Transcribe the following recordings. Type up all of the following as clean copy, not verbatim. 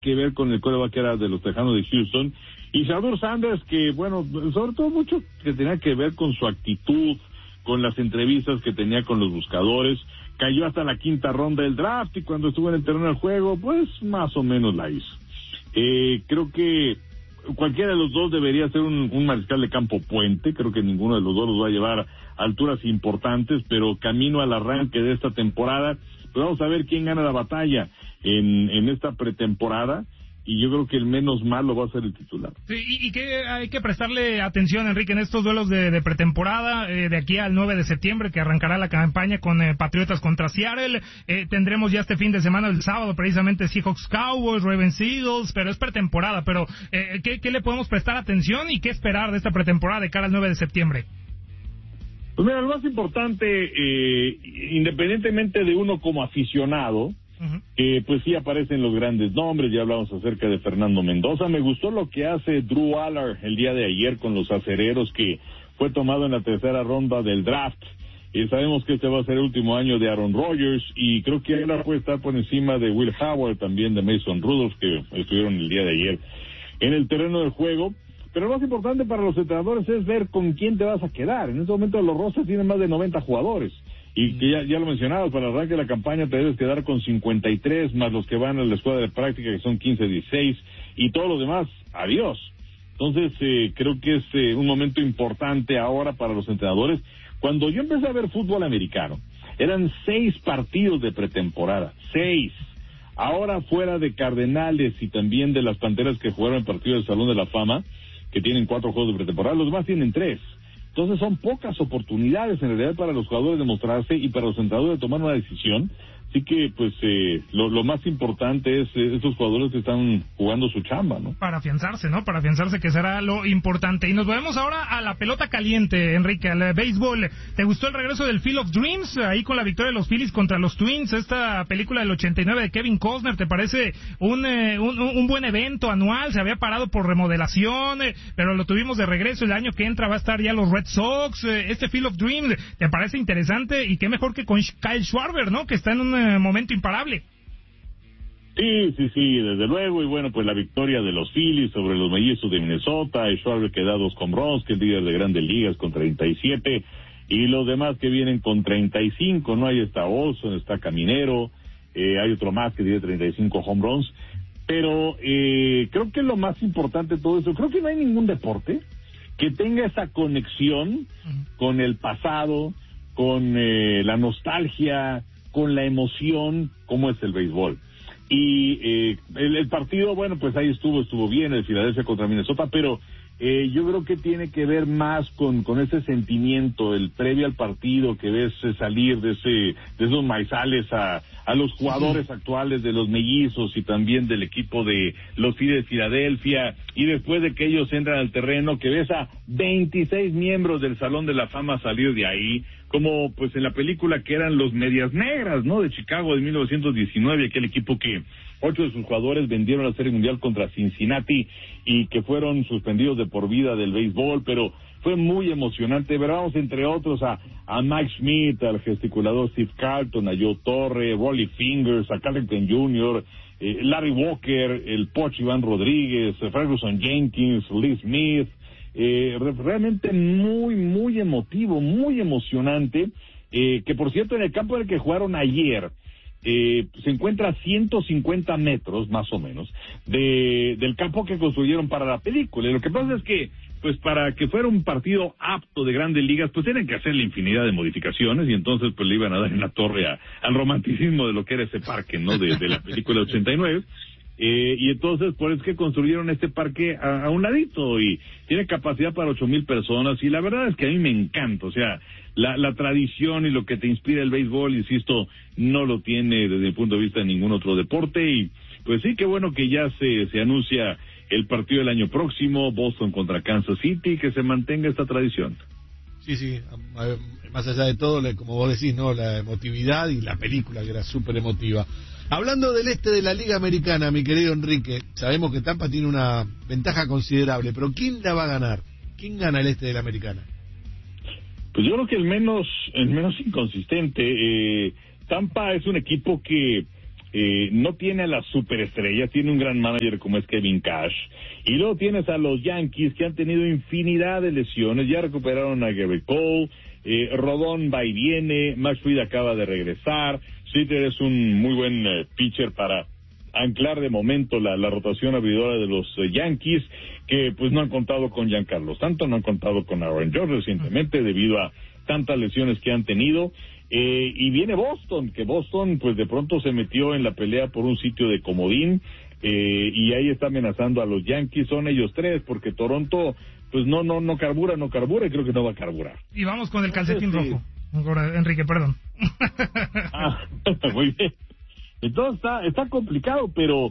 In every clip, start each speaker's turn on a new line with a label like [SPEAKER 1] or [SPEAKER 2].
[SPEAKER 1] que ver con el quarterback que era de los Tejanos de Houston, y Shedeur Sanders, que bueno, sobre todo mucho que tenía que ver con su actitud, con las entrevistas que tenía con los buscadores. Cayó hasta la quinta ronda del draft, y cuando estuvo en el terreno del juego, pues más o menos la hizo. Creo que cualquiera de los dos debería ser un mariscal de campo puente. Creo que ninguno de los dos los va a llevar a alturas importantes, pero camino al arranque de esta temporada, pues vamos a ver quién gana la batalla en esta pretemporada, y yo creo que el menos malo va a ser el titular.
[SPEAKER 2] Sí, y que hay que prestarle atención, Enrique, en estos duelos de pretemporada, de aquí al 9 de septiembre, que arrancará la campaña con Patriotas contra Seattle. Tendremos ya este fin de semana, el sábado, precisamente Seahawks Cowboys, Ravens Eagles, pero es pretemporada. Pero ¿qué le podemos prestar atención y qué esperar de esta pretemporada de cara al 9 de septiembre?
[SPEAKER 1] Pues mira, lo más importante, independientemente de uno como aficionado, que pues sí aparecen los grandes nombres. Ya hablamos acerca de Fernando Mendoza. Me gustó lo que hace Drew Allard el día de ayer con los Acereros, que fue tomado en la tercera ronda del draft. Sabemos que este va a ser el último año de Aaron Rodgers, y creo que él puede estar por encima de Will Howard, también de Mason Rudolph, que estuvieron el día de ayer en el terreno del juego. Pero lo más importante para los entrenadores es ver con quién te vas a quedar. En este momento los rosters tienen más de 90 jugadores. Y que ya lo mencionabas, para el arranque de la campaña te debes quedar con 53, más los que van a la escuadra de práctica, que son 15, 16, y todos los demás, adiós. Entonces, creo que es un momento importante ahora para los entrenadores. Cuando yo empecé a ver fútbol americano, eran 6 partidos de pretemporada, 6. Ahora, fuera de Cardenales y también de las Panteras, que jugaron el partido del Salón de la Fama, que tienen 4 juegos de pretemporada, los demás tienen 3. Entonces son pocas oportunidades en realidad para los jugadores de mostrarse y para los entrenadores de tomar una decisión. Así que, pues, lo más importante es estos jugadores que están jugando su chamba, ¿no?
[SPEAKER 2] Para afianzarse, ¿no? Para afianzarse, que será lo importante. Y nos volvemos ahora a la pelota caliente, Enrique, al béisbol. ¿Te gustó el regreso del Field of Dreams? Ahí con la victoria de los Phillies contra los Twins, esta película del 89 de Kevin Costner, ¿te parece un buen evento anual? Se había parado por remodelación, pero lo tuvimos de regreso. El año que entra va a estar ya los Red Sox. Este Field of Dreams, ¿te parece interesante? Y qué mejor que con Kyle Schwarber, ¿no? Que está en un momento imparable.
[SPEAKER 1] Sí, desde luego. Y bueno, pues la victoria de los Phillies sobre los Mellizos de Minnesota, Schwarber que da 2 homeruns, que es líder de Grandes Ligas con 37, y los demás que vienen con 35, ¿no? Ahí está Olson, está Caminero, hay otro más que tiene 35 home runs. Pero creo que lo más importante de todo eso, creo que no hay ningún deporte que tenga esa conexión con el pasado, con la nostalgia, con la emoción, como es el béisbol. Y el partido, bueno, pues ahí estuvo bien, el Filadelfia contra Minnesota, pero yo creo que tiene que ver más con ese sentimiento, el previo al partido, que ves salir de esos maizales a los jugadores actuales de los Mellizos y también del equipo de los Phillies de Filadelfia, y después de que ellos entran al terreno, que ves a 26 miembros del Salón de la Fama salir de ahí, como pues en la película que eran los Medias Negras, ¿no? De Chicago de 1919, aquel equipo que 8 de sus jugadores vendieron la Serie Mundial contra Cincinnati y que fueron suspendidos de por vida del béisbol, pero fue muy emocionante. Veamos entre otros a Mike Schmidt, al gesticulador Steve Carlton, a Joe Torre, Rollie Fingers, a Carlton Jr., Larry Walker, el Poch Iván Rodríguez, Ferguson Jenkins, Lee Smith. Realmente muy emotivo, muy emocionante, que por cierto en el campo en el que jugaron ayer se encuentra a 150 metros más o menos del campo que construyeron para la película. Y lo que pasa es que pues para que fuera un partido apto de Grandes Ligas, pues tienen que hacerle infinidad de modificaciones, y entonces pues le iban a dar en la torre al romanticismo de lo que era ese parque, ¿no? De la película 89. Y entonces por eso que construyeron este parque a un ladito, y tiene capacidad para 8,000 personas, y la verdad es que a mí me encanta. O sea, la tradición y lo que te inspira el béisbol, insisto, no lo tiene desde el punto de vista de ningún otro deporte. Y pues sí, qué bueno que ya se anuncia el partido del año próximo, Boston contra Kansas City, que se mantenga esta tradición.
[SPEAKER 3] Sí, más allá de todo, como vos decís, ¿no? La emotividad y la película, que era súper emotiva. Hablando del este de la Liga Americana, mi querido Enrique, sabemos que Tampa tiene una ventaja considerable, pero ¿quién la va a ganar? ¿Quién gana el este de la Americana?
[SPEAKER 1] Pues yo creo que el menos inconsistente. Tampa es un equipo que no tiene a la superestrella, tiene un gran manager como es Kevin Cash, y luego tienes a los Yankees que han tenido infinidad de lesiones, ya recuperaron a Gerrit Cole, Rodón va y viene, Max Fried acaba de regresar, Sweeter es un muy buen pitcher para anclar de momento la rotación abridora de los Yankees, que pues no han contado con Giancarlo Stanton, no han contado con Aaron Judge recientemente debido a tantas lesiones que han tenido. Y viene Boston, que Boston pues de pronto se metió en la pelea por un sitio de comodín, y ahí está amenazando a los Yankees. Son ellos tres, porque Toronto pues no carbura, y creo que no va a carburar.
[SPEAKER 2] Y vamos con el calcetín rojo. Enrique, perdón.
[SPEAKER 1] Muy bien. Entonces está complicado, pero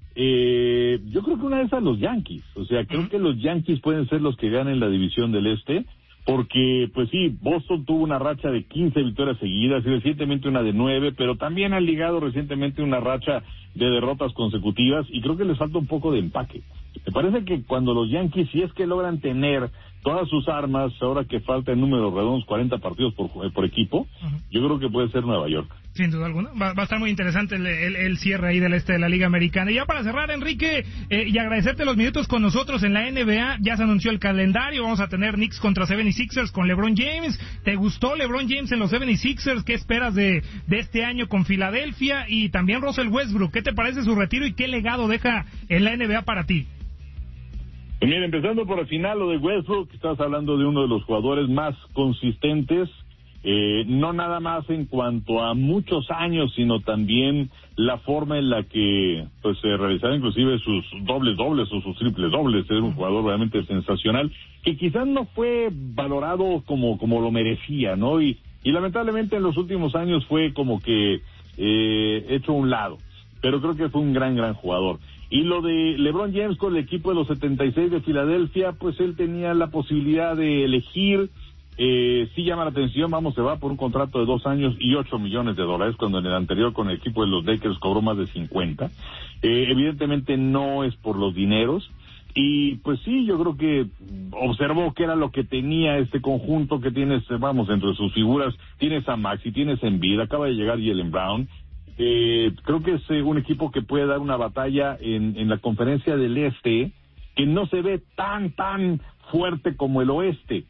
[SPEAKER 1] yo creo que una de esas los Yankees. O sea, creo que los Yankees pueden ser los que ganen la división del Este. Porque, pues sí, Boston tuvo una racha de 15 victorias seguidas y recientemente una de 9, pero también han ligado recientemente una racha de derrotas consecutivas y creo que les falta un poco de empaque. Me parece que cuando los Yankees, si es que logran tener todas sus armas, ahora que falta en números redondos 40 partidos por equipo, yo creo que puede ser Nueva York.
[SPEAKER 2] Sin duda alguna, va a estar muy interesante el cierre ahí del este de la Liga Americana. Y ya para cerrar, Enrique, y agradecerte los minutos con nosotros en la NBA, ya se anunció el calendario, vamos a tener Knicks contra 76ers con LeBron James. ¿Te gustó LeBron James en los 76ers? ¿Qué esperas de este año con Filadelfia? Y también Russell Westbrook, ¿qué te parece su retiro y qué legado deja en la NBA para ti?
[SPEAKER 1] Pues mira, empezando por el final, lo de Westbrook, estás hablando de uno de los jugadores más consistentes, no nada más en cuanto a muchos años, sino también la forma en la que pues se realizaron inclusive sus dobles o sus triples dobles. Es un jugador realmente sensacional, que quizás no fue valorado como lo merecía, ¿no? Y lamentablemente en los últimos años fue como que hecho a un lado, pero creo que fue un gran jugador. Y lo de LeBron James con el equipo de los 76 de Filadelfia, pues él tenía la posibilidad de elegir. Sí llama la atención, se va por un contrato de 2 años y $8 millones, cuando en el anterior con el equipo de los Lakers cobró más de 50. Evidentemente no es por los dineros. Y pues sí, yo creo que observó que era lo que tenía este conjunto que tienes, entre sus figuras, tienes a Maxey, tienes a Embiid, acaba de llegar Jaylen Brown. Creo que es un equipo que puede dar una batalla en la conferencia del Este, que no se ve tan fuerte como el Oeste.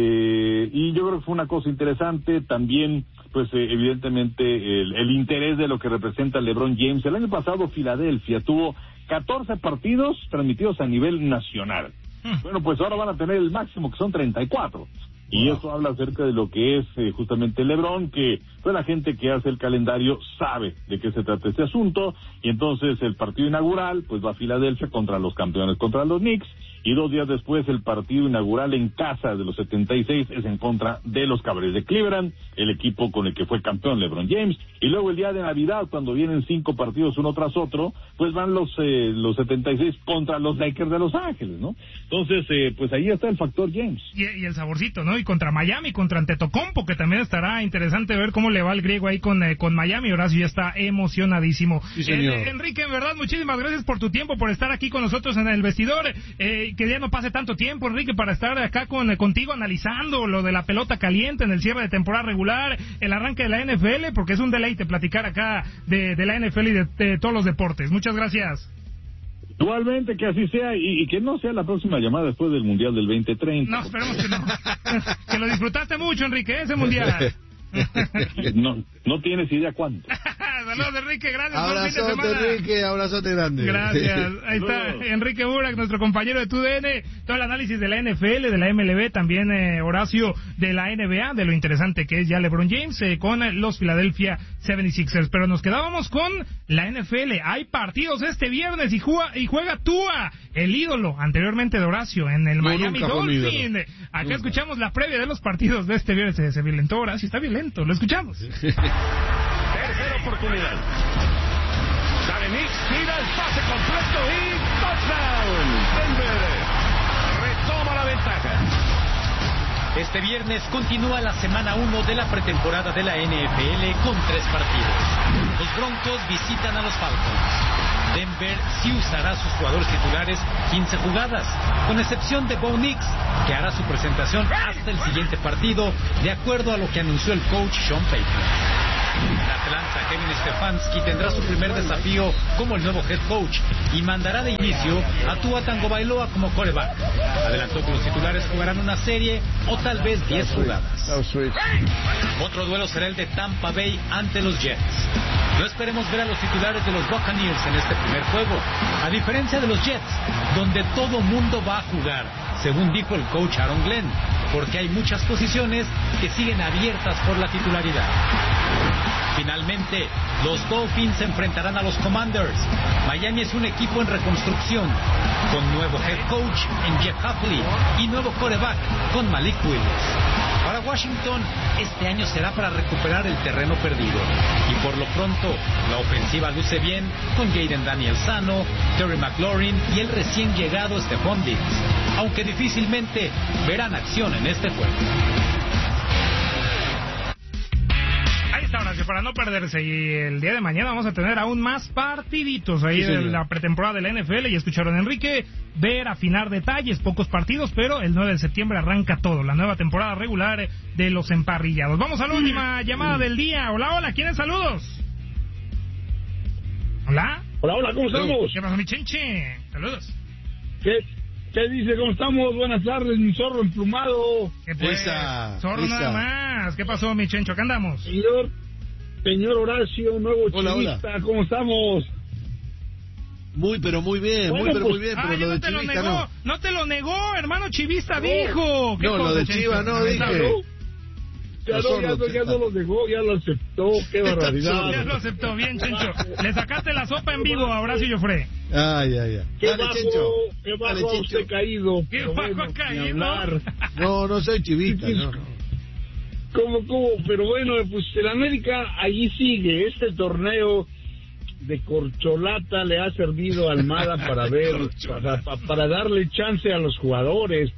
[SPEAKER 1] Y yo creo que fue una cosa interesante también, pues evidentemente el interés de lo que representa LeBron James. El año pasado Filadelfia tuvo 14 partidos transmitidos a nivel nacional. Bueno, pues ahora van a tener el máximo, que son 34. Y eso habla acerca de lo que es justamente LeBron, que pues la gente que hace el calendario sabe de qué se trata este asunto. Y entonces el partido inaugural pues va a Filadelfia contra los campeones, contra los Knicks, y 2 días después el partido inaugural en casa de los 76 es en contra de los Cavaliers de Cleveland, el equipo con el que fue campeón LeBron James. Y luego el día de Navidad, cuando vienen 5 partidos uno tras otro, pues van los 76 contra los Lakers de Los Ángeles, ¿no? Entonces pues ahí está el factor James.
[SPEAKER 2] Y el saborcito, ¿no? Y contra Miami, contra Antetokounmpo, que también estará interesante ver cómo le va el griego ahí con Miami. Horacio ya está emocionadísimo.
[SPEAKER 3] Sí, señor.
[SPEAKER 2] Enrique, en verdad, muchísimas gracias por tu tiempo, por estar aquí con nosotros en el vestidor. Que ya no pase tanto tiempo, Enrique, para estar acá contigo analizando lo de la pelota caliente en el cierre de temporada regular, el arranque de la NFL, porque es un deleite platicar acá de la NFL y de todos los deportes. Muchas gracias.
[SPEAKER 1] Igualmente, que así sea, y que no sea la próxima llamada después del Mundial del 2030.
[SPEAKER 2] No, esperemos que no. Que lo disfrutaste mucho, Enrique, ese Mundial.
[SPEAKER 1] No tienes idea cuánto.
[SPEAKER 2] Saludos, Enrique, gracias.
[SPEAKER 3] Abrazote, Enrique, abrazote grande.
[SPEAKER 2] Gracias. Ahí está Enrique Burak, nuestro compañero de TUDN, todo el análisis de la NFL, de la MLB, también Horacio de la NBA, de lo interesante que es ya LeBron James con los Philadelphia 76ers. Pero nos quedábamos con la NFL. Hay partidos este viernes y juega Tua, el ídolo anteriormente de Horacio, en el Miami Dolphins. Acá escuchamos la previa de los partidos de este viernes. Se violentó Horacio, está violento, lo escuchamos.
[SPEAKER 4] Tercera oportunidad. Sale Nix, tira el pase completo y touchdown. Denver retoma la ventaja.
[SPEAKER 5] Este viernes continúa la semana 1 de la pretemporada de la NFL con 3 partidos. Los Broncos visitan a los Falcons. Denver sí usará a sus jugadores titulares 15 jugadas, con excepción de Bo Nix, que hará su presentación hasta el siguiente partido, de acuerdo a lo que anunció el coach Sean Payton. En Atlanta, Kevin Stefanski tendrá su primer desafío como el nuevo head coach y mandará de inicio a Tua Tagovailoa como quarterback. Adelantó que los titulares jugarán una serie o tal vez 10 jugadas. Otro duelo será el de Tampa Bay ante los Jets. No esperemos ver a los titulares de los Buccaneers en este primer juego, a diferencia de los Jets, donde todo mundo va a jugar, según dijo el coach Aaron Glenn, porque hay muchas posiciones que siguen abiertas por la titularidad. Finalmente, los Dolphins se enfrentarán a los Commanders. Miami es un equipo en reconstrucción, con nuevo head coach en Jeff Hafley y nuevo quarterback con Malik Willis. Para Washington, este año será para recuperar el terreno perdido. Y por lo pronto, la ofensiva luce bien con Jaden Daniels sano, Terry McLaurin y el recién llegado Stephon Diggs, aunque difícilmente verán acción en este juego.
[SPEAKER 2] Ahí está, Horacio, para no perderse. Y el día de mañana vamos a tener aún más partiditos ahí en la pretemporada de la NFL. Y escucharon a Enrique ver, afinar detalles, pocos partidos, pero el 9 de septiembre arranca todo, la nueva temporada regular de los emparrillados. Vamos a la última llamada del día. Hola, ¿quiénes saludos? Hola,
[SPEAKER 6] ¿cómo estamos?
[SPEAKER 2] ¿Qué pasa, mi chenche? Saludos.
[SPEAKER 6] ¿Qué dice? ¿Cómo estamos? Buenas tardes, mi zorro emplumado.
[SPEAKER 2] ¿Qué pues? Zorro nada más. ¿Qué pasó, mi chencho? ¿Qué andamos?
[SPEAKER 6] Señor Horacio, nuevo chivista, ¿cómo estamos?
[SPEAKER 3] Pero muy bien,
[SPEAKER 6] bueno,
[SPEAKER 3] muy bien, pero lo de
[SPEAKER 2] te
[SPEAKER 3] chivista
[SPEAKER 2] no. No te lo negó, hermano chivista, dijo.
[SPEAKER 3] No, lo de Chivas no, dije.
[SPEAKER 6] Ya no lo negó, ya lo aceptó, qué barbaridad.
[SPEAKER 2] Ya lo aceptó, bien, Chencho. Le sacaste la sopa en vivo a Horacio Joffre.
[SPEAKER 3] Ay.
[SPEAKER 6] Qué bajo ha usted caído.
[SPEAKER 2] Qué bajo ha caído.
[SPEAKER 3] No soy chivista, no.
[SPEAKER 6] ¿Cómo? Pero bueno, pues el América allí sigue. Este torneo de corcholata le ha servido a Almada para ver, para darle chance a los jugadores,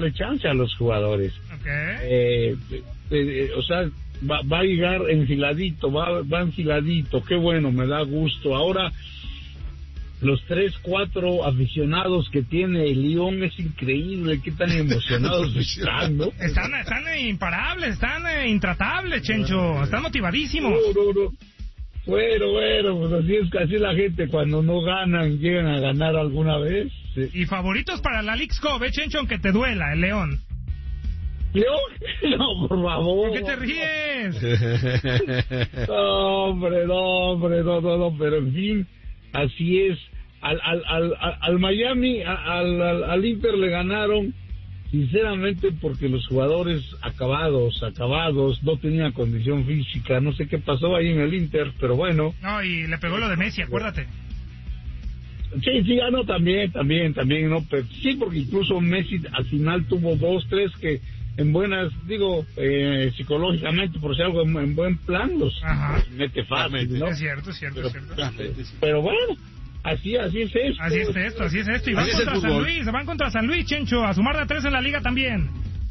[SPEAKER 2] Okay.
[SPEAKER 6] O sea, va a llegar enfiladito, va enfiladito, qué bueno, me da gusto. Ahora, los 3-4 aficionados que tiene el León, es increíble, qué tan emocionados están, ¿no?
[SPEAKER 2] Están imparables, están intratables, Chencho, están motivadísimos.
[SPEAKER 6] No. Bueno, pues así es la gente, cuando no ganan, llegan a ganar alguna vez. Sí.
[SPEAKER 2] Y favoritos para la Leagues Cup, Chencho, aunque te duela, el León.
[SPEAKER 6] ¿León? No, por favor.
[SPEAKER 2] ¿Por qué te ríes?
[SPEAKER 6] No, hombre, pero en fin, así es. Al Miami, al Inter le ganaron, sinceramente, porque los jugadores acabados, no tenían condición física. No sé qué pasó ahí en el Inter, pero bueno.
[SPEAKER 2] No, y le pegó lo de Messi, acuérdate.
[SPEAKER 6] Sí, ganó también, ¿no? Pero sí, porque incluso Messi al final tuvo 2-3 que en buenas, psicológicamente, por si algo en buen plan, los mete fácil, ¿no?
[SPEAKER 2] Es cierto.
[SPEAKER 6] Pero bueno, así es esto.
[SPEAKER 2] Así es esto. Y van contra San Luis, Chencho, a sumar de 3 en la liga también.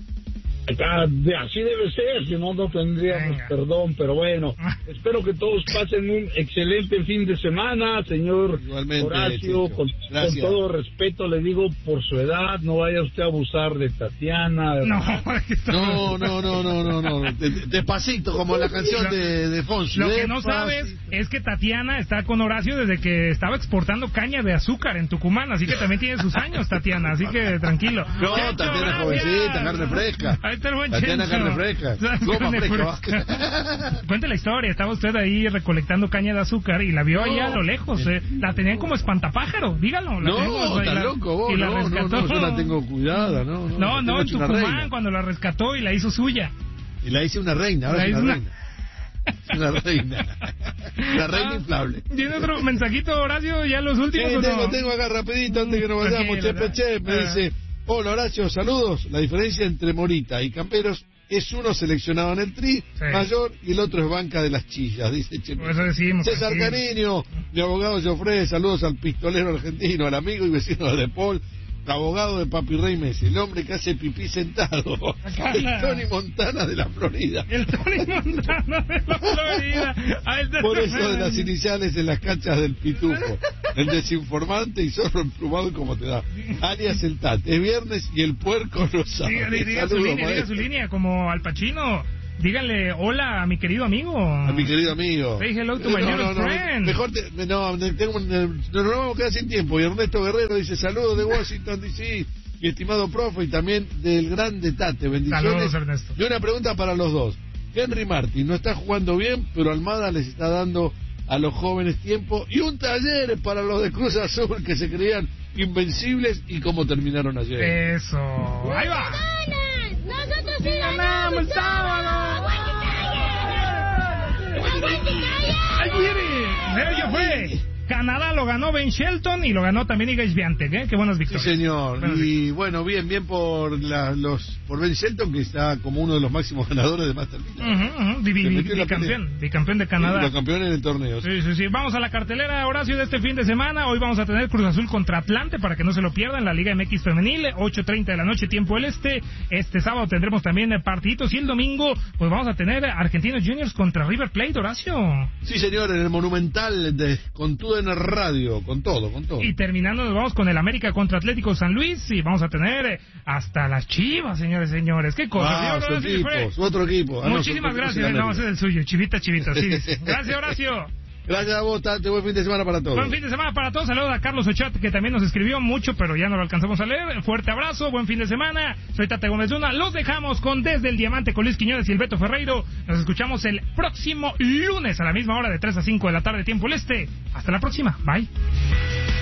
[SPEAKER 6] Así debe ser, si no tendríamos perdón, pero bueno, espero que todos pasen un excelente fin de semana, señor.
[SPEAKER 3] Igualmente,
[SPEAKER 6] Horacio, con todo respeto le digo, por su edad, no vaya usted a abusar de Tatiana.
[SPEAKER 3] No, despacito, como la canción de Fonsi.
[SPEAKER 2] Lo que no sabes es que Tatiana está con Horacio desde que estaba exportando caña de azúcar en Tucumán, así que también tiene sus años, Tatiana, así que tranquilo.
[SPEAKER 3] No, Tatiana jovencita, carne fresca.
[SPEAKER 2] Ahí está el buen
[SPEAKER 3] Tatiana,
[SPEAKER 2] Chencho.
[SPEAKER 3] carne fresca. Goma fresca.
[SPEAKER 2] Cuente la historia, estaba usted ahí recolectando caña de azúcar y la vio allá a lo lejos, La tenían como espantapájaro, dígalo.
[SPEAKER 3] No, está loco vos, no, yo la tengo cuidada,
[SPEAKER 2] No, en Tucumán, cuando la rescató y la hizo suya.
[SPEAKER 3] Y la hice una reina, ahora es una reina. Una reina. La reina inflable.
[SPEAKER 2] ¿Tiene otro mensajito, Horacio? ¿Ya los últimos o no?
[SPEAKER 3] Tengo acá rapidito antes que nos vayamos. Chepe, me dice: hola Horacio, saludos. La diferencia entre Morita y Camperos es uno seleccionado en el tri mayor y el otro es banca de las chillas, dice Chepe.
[SPEAKER 2] Por eso decimos.
[SPEAKER 3] César Cariño, mi abogado Joffre, saludos al pistolero argentino, al amigo y vecino de Paul, abogado de Papi Rey Messi, el hombre que hace pipí sentado, el Tony Montana de la Florida.
[SPEAKER 2] El Tony Montana de la Florida.
[SPEAKER 3] Por eso de las iniciales en las canchas del Pitufo, el desinformante y zorro emplumado como te da. Alias el Tat, es viernes y el puerco lo sabe.
[SPEAKER 2] Diga su línea, como Al Pacino. Díganle hola a mi querido amigo.
[SPEAKER 3] A mi querido amigo.
[SPEAKER 2] Say hello to my dear friend.
[SPEAKER 3] Mejor nos vamos a quedar sin tiempo. Y Ernesto Guerrero dice saludos de Washington DC, mi estimado profe, y también del grande Tate. Bendiciones.
[SPEAKER 2] Saludos, Ernesto.
[SPEAKER 3] Y una pregunta para los dos. Henry Martin no está jugando bien, pero Almada les está dando a los jóvenes tiempo y un taller para los de Cruz Azul que se creían invencibles y cómo terminaron ayer.
[SPEAKER 2] Eso. Ahí va.
[SPEAKER 7] Nosotros sí ganamos el sábado.
[SPEAKER 2] Ahí viene. Yo fue. Canadá lo ganó Ben Shelton y lo ganó también Iga Swiatek, ¿eh? Qué buenas victorias.
[SPEAKER 3] Sí, señor. Y bueno, bien por Ben Shelton, que está como uno de los máximos ganadores de Masters.
[SPEAKER 2] Bicampeón de Canadá.
[SPEAKER 3] Los campeones en el torneo.
[SPEAKER 2] Sí. Vamos a la cartelera, Horacio, de este fin de semana. Hoy vamos a tener Cruz Azul contra Atlante, para que no se lo pierdan, la Liga MX Femenil, 8:30 de la noche, tiempo del este. Este sábado tendremos también partiditos, y el domingo pues vamos a tener Argentinos Juniors contra River Plate, Horacio.
[SPEAKER 3] Sí, señor, en el Monumental con todo en el radio, con todo.
[SPEAKER 2] Y terminando nos vamos con el América contra Atlético San Luis, y vamos a tener hasta las Chivas, señores. Qué cosa.
[SPEAKER 3] Su otro equipo.
[SPEAKER 2] Muchísimas gracias. No, ese es el suyo. Chivita, sí. Gracias, Horacio.
[SPEAKER 3] Gracias a vos, Tate. Buen fin de semana para todos.
[SPEAKER 2] Buen fin de semana para todos. Saludos a Carlos Ochat, que también nos escribió mucho, pero ya no lo alcanzamos a leer. Fuerte abrazo, buen fin de semana. Soy Tate Gómez Luna. Los dejamos con Desde el Diamante con Luis Quiñones y el Beto Ferreiro. Nos escuchamos el próximo lunes a la misma hora, de 3 a 5 de la tarde, tiempo del este. Hasta la próxima. Bye.